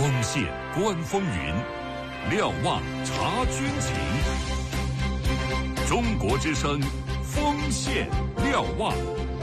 锋线观风云，瞭望察军情。中国之声，锋线瞭望。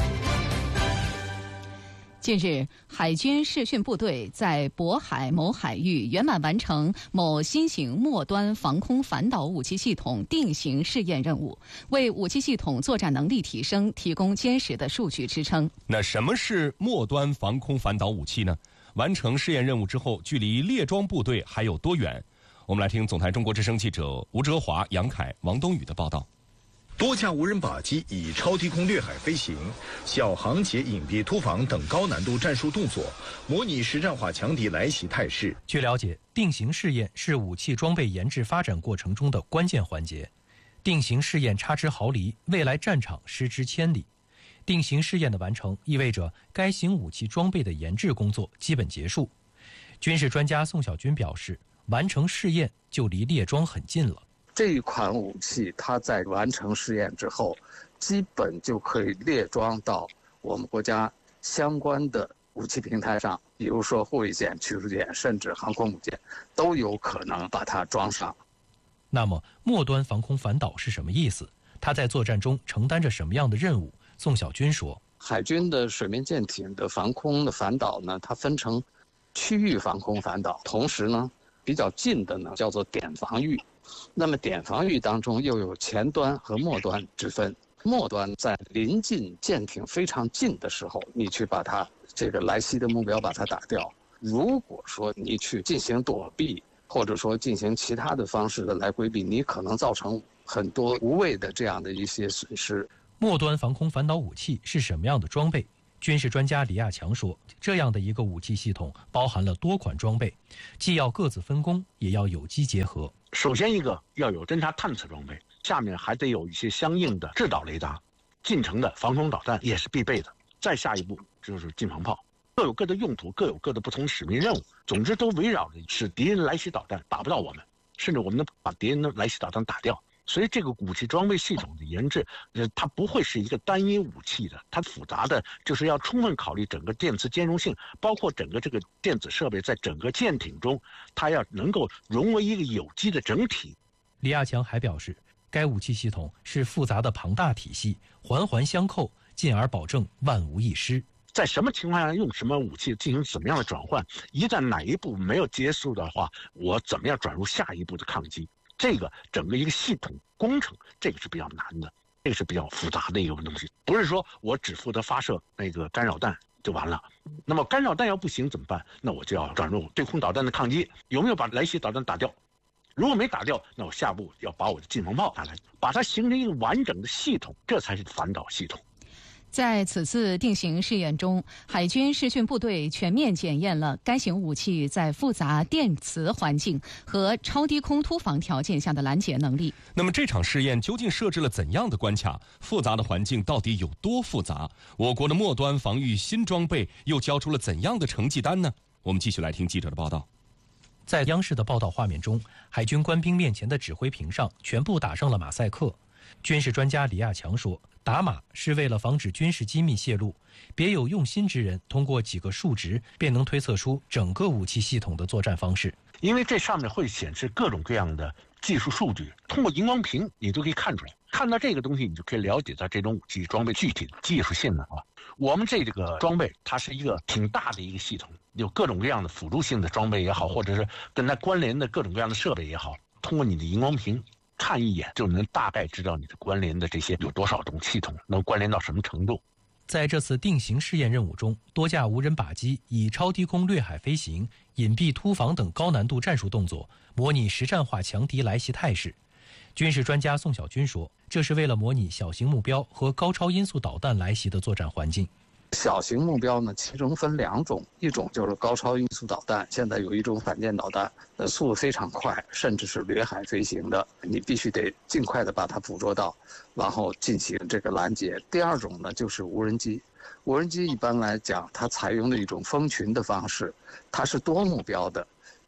近日，海军视讯部队在渤海某海域圆满完成某新型末端防空反导武器系统定型试验任务，为武器系统作战能力提升提供坚实的数据支撑。 那什么是末端防空反导武器呢？完成试验任务之后，距离列装部队还有多远？我们来听总台中国之声记者吴哲华、杨凯、王东宇的报道。 多架无人靶机以超低空掠海飞行、小航劫隐蔽突防等高难度战术动作，模拟实战化强敌来袭态势。 据了解，定型试验是武器装备研制发展过程中的关键环节。定型试验差之毫厘，未来战场失之千里。定型试验的完成，意味着该型武器装备的研制工作基本结束。军事专家宋小军表示，完成试验就离列装很近了。 这一款武器，它在完成试验之后，基本就可以列装到我们国家相关的武器平台上，比如说护卫舰、驱逐舰，甚至航空母舰，都有可能把它装上。 那么，末端防空反导是什么意思？它在作战中承担着什么样的任务？宋小军说， 海军的水面舰艇的防空的反导呢，它分成区域防空反导，同时呢，比较近的呢叫做点防御。那么点防御当中又有前端和末端之分。末端在临近舰艇非常近的时候，你去把它这个来袭的目标把它打掉。如果说你去进行躲避，或者说进行其他的方式的来规避，你可能造成很多无谓的这样的一些损失。 末端防空反导武器是什么样的装备？军事专家李亚强说，这样的一个武器系统包含了多款装备，既要各自分工，也要有机结合。 首先一个要有侦察探测装备，下面还得有一些相应的制导雷达，近程的防空导弹也是必备的。再下一步就是近防炮，各有各的用途，各有各的不同使命任务，总之都围绕着使敌人来袭导弹打不到我们，甚至我们能把敌人的来袭导弹打掉。所以这个武器装备系统的研制，它不会是一个单一武器的，它复杂的就是要充分考虑整个电磁兼容性，包括整个这个电子设备在整个舰艇中，它要能够融为一个有机的整体。 李亚强还表示，该武器系统是复杂的庞大体系，环环相扣，进而保证万无一失。 在什么情况下用什么武器进行怎么样的转换，一旦哪一步没有结束的话，我怎么样转入下一步的抗击。这个整个一个系统工程，这个是比较难的，这个是比较复杂的一个东西，不是说我只负责发射那个干扰弹就完了。那么干扰弹要不行怎么办？那我就要转入对空导弹的抗击，有没有把来袭导弹打掉？如果没打掉，那我下步要把我的近防炮打来，把它形成一个完整的系统，这才是反导系统。 在此次定型试验中，海军视讯部队全面检验了该型武器在复杂电磁环境和超低空突防条件下的拦截能力。 那么这场试验究竟设置了怎样的关卡？复杂的环境到底有多复杂？我国的末端防御新装备又交出了怎样的成绩单呢？我们继续来听记者的报道。 在央视的报道画面中，海军官兵面前的指挥屏上全部打上了马赛克。军事专家李亚强说，打码是为了防止军事机密泄露，别有用心之人通过几个数值便能推测出整个武器系统的作战方式。 因为这上面会显示各种各样的技术数据，通过荧光屏你都可以看出来，看到这个东西你就可以了解到这种武器装备具体的技术性能啊。我们这个装备它是一个挺大的一个系统，有各种各样的辅助性的装备也好，或者是跟它关联的各种各样的设备也好，通过你的荧光屏看一眼就能大概知道你的关联的这些有多少种系统，能关联到什么程度。 在这次定型试验任务中，多架无人靶机以超低空掠海飞行、隐蔽突防等高难度战术动作，模拟实战化强敌来袭态势。军事专家宋小军说，这是为了模拟小型目标和高超音速导弹来袭的作战环境。 小型目标呢，其中分两种，一种就是高超音速导弹，现在有一种反舰导弹，速度非常快，甚至是掠海飞行的，你必须得尽快的把它捕捉到，然后进行这个拦截。第二种呢，就是无人机。无人机一般来讲，它采用的一种蜂群的方式，它是多目标的，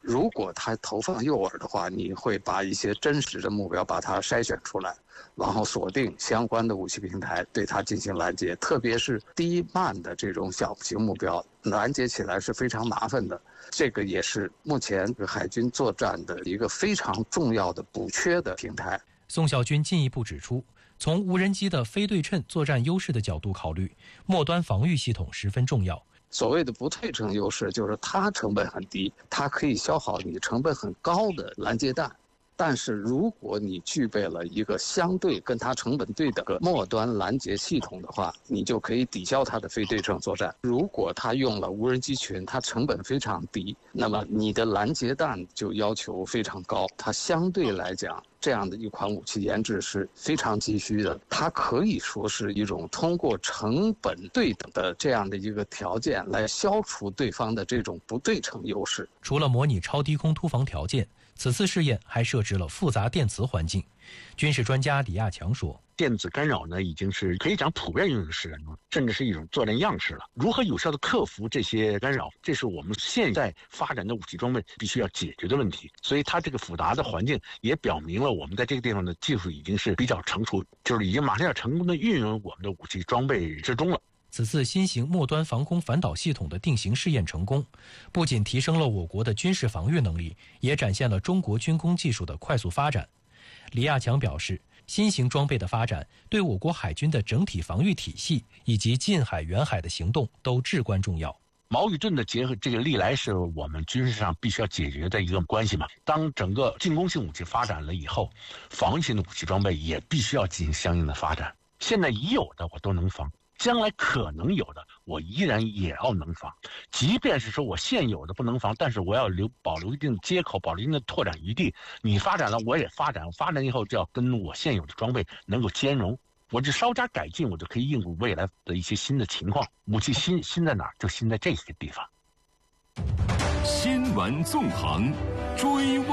如果他投放诱饵的话，你会把一些真实的目标把它筛选出来，然后锁定相关的武器平台，对它进行拦截。特别是低慢的这种小型目标，拦截起来是非常麻烦的。这个也是目前海军作战的一个非常重要的补缺的平台。 宋晓军进一步指出，从无人机的非对称作战优势的角度考虑，末端防御系统十分重要。 所谓的不对称优势，就是它成本很低，它可以消耗你成本很高的拦截弹。但是如果你具备了一个相对跟它成本对等的末端拦截系统的话，你就可以抵消它的非对称作战。如果它用了无人机群，它成本非常低，那么你的拦截弹就要求非常高。它相对来讲，这样的一款武器研制是非常急需的。它可以说是一种通过成本对等的这样的一个条件来消除对方的这种不对称优势。 除了模拟超低空突防条件，此次试验还设置了复杂电磁环境。军事专家李亚强说， 电子干扰呢，已经是可以讲普遍用于实战中，甚至是一种作战样式了。如何有效地克服这些干扰，这是我们现在发展的武器装备必须要解决的问题。所以它这个复杂的环境也表明了我们在这个地方的技术已经是比较成熟，就是已经马上要成功地运用我们的武器装备之中了。 此次新型末端防空反导系统的定型试验成功，不仅提升了我国的军事防御能力，也展现了中国军工技术的快速发展。李亚强表示，新型装备的发展对我国海军的整体防御体系以及近海、远海的行动都至关重要。 矛与盾的结合，这个历来是我们军事上必须要解决的一个关系嘛。当整个进攻性武器发展了以后，防御性的武器装备也必须要进行相应的发展。现在已有的我都能防，将来可能有的我依然也要能防。即便是说我现有的不能防，但是我要保留一定的接口，保留一定的拓展余地。你发展了，我也发展，发展以后就要跟我现有的装备能够兼容。我就稍加改进，我就可以应付未来的一些新的情况。武器新在哪儿？就新在这些地方。 新闻纵横，追问。